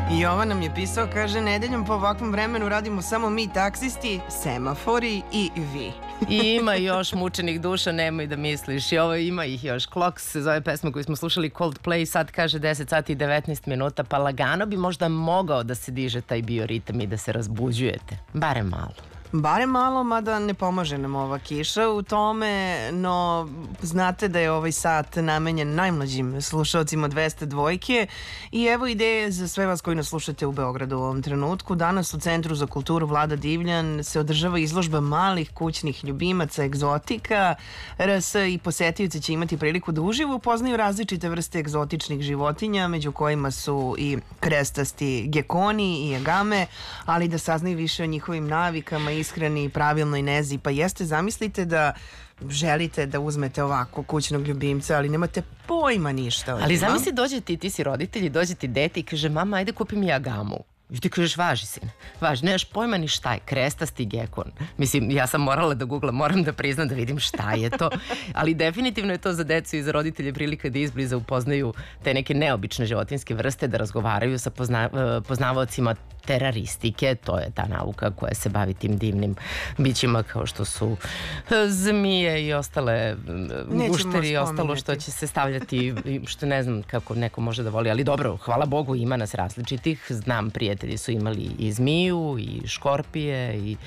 Jovan nam je pisao, kaže, nedeljom po ovakvom vremenu radimo samo mi taksisti, semafori i vi. I ima još mučenih duša, nemoj da misliš. I ovo ima ih još. Clocks se zove pesma koju smo slušali, Coldplay, sad kaže 10 sati i 19 minuta, pa lagano bi možda mogao da se diže taj bioritam i da se razbuđujete. Barem malo. Barem malo, mada ne pomaže nam ova kiša u tome, no znate da je ovaj sat namenjen najmlađim slušalcima 202 i evo ideje za sve vas koji nas slušate u Beogradu u ovom trenutku. Danas u Centru za kulturu Vlada Divljan se održava izložba malih kućnih ljubimaca, egzotika. RS i posetioci će imati priliku da uživo upoznaju različite vrste egzotičnih životinja, među kojima su i krestasti gekoni i agame, ali da saznaju više o njihovim navikama, ishrani i pravilnoj nezi. Pa jeste, zamislite da želite da uzmete ovako kućnog ljubimca, ali nemate pojma ništa o njima. Ali zamisli, dođe ti si roditelj, dođe ti dete i kaže, mama, ajde kupi mi agamu. I ti kažeš, važi sin, važi, nemaš pojma ni šta je, krestasti gekon. Mislim, ja sam morala da googlam, moram da priznam da vidim šta je to, ali definitivno je to za decu i za roditelje prilika da izbliza upoznaju te neke neobične životinjske vrste, da razgovaraju sa poznavaocima teraristike, to je ta nauka koja se bavi tim divnim bićima kao što su zmije i ostale gušteri i ostalo što će se stavljati, što ne znam kako neko može da voli, ali dobro, hvala Bogu, ima nas različitih, znam, prijatelji su imali i zmiju i škorpije i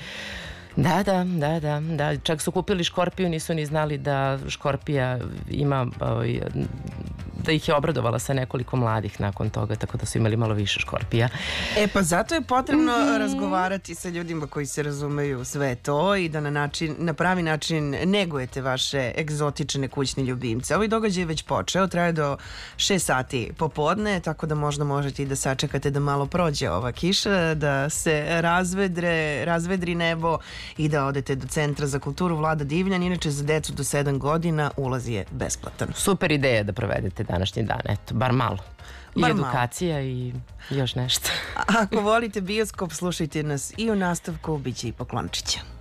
da, čak su kupili škorpiju, nisu ni znali da škorpija ima, da ih je obradovala sa nekoliko mladih nakon toga, tako da su imali malo više škorpija. Pa zato je potrebno razgovarati sa ljudima koji se razumeju sve to i da na pravi način negujete vaše egzotične kućne ljubimce. Ovaj događaj je već počeo, traje do 6 sati popodne, tako da možda možete i da sačekate da malo prođe ova kiša, da se razvedri nebo i da odete do Centra za kulturu Vlada Divljan. Inače, za decu do 7 godina ulaz je besplatan. Super ideja da provedete današnji dan, eto, bar malo. I edukacija i još nešto. Ako volite bioskop, slušajte nas i u nastavku, bit će i poklončića.